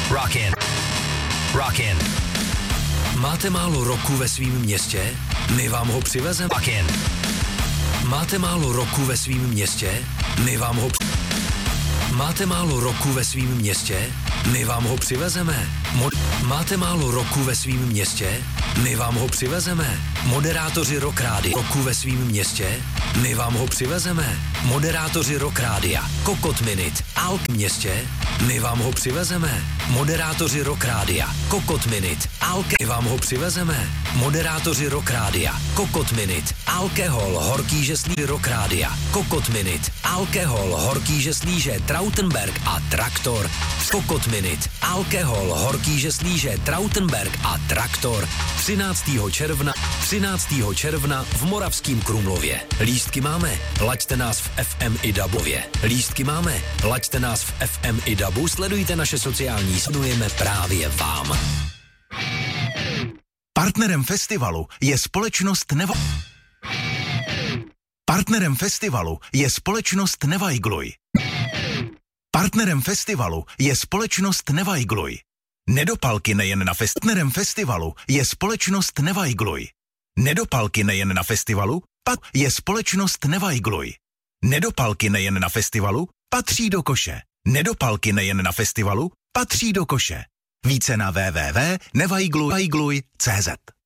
Rockin'. Rockin'. Máte málo roku ve svém městě? My vám ho přivezeme. Rockin'. Máte málo roku ve svém městě? My vám ho Máte málo roku ve svém městě? My vám ho přivezeme. Máte málo roku ve svém městě? My vám ho přivezeme. Moderátoři Rock Rádia. Roku ve svém městě? My vám ho přivezeme. Moderátoři Rock Rádia. Kokot Minute. Alk městě? My vám ho přivezeme. Moderátoři Rock Rádia. Kokot Minute. Alke. My vám ho přivezeme. Moderátoři Rock Rádia. Kokot Minute. Alkohol, horký žeslí Rock Rádia. Kokot Minute. Alkohol, horký žeslíže Trautenberg a Traktor. Kokot Minute. Alkohol, horký žeslíže Trautenberg a Traktor. 13. června v Moravském Krumlově. Lístky máme, laďte nás v FM i Dabově. Lístky máme, laďte nás v FM i Dabu, sledujte naše sociální, sledujeme právě vám. Partnerem festivalu je společnost Partnerem festivalu je společnost Nevajgluj. Partnerem festivalu je společnost Nevajgluj. Nedopalky nejen na Partnerem festivalu je společnost Nevajgluj. Nedopalky nejen na festivalu, je společnost Nevajgluj. Nedopalky nejen na festivalu, patří do koše. Nedopalky nejen na festivalu, patří do koše. Více na www.nevajgluj.cz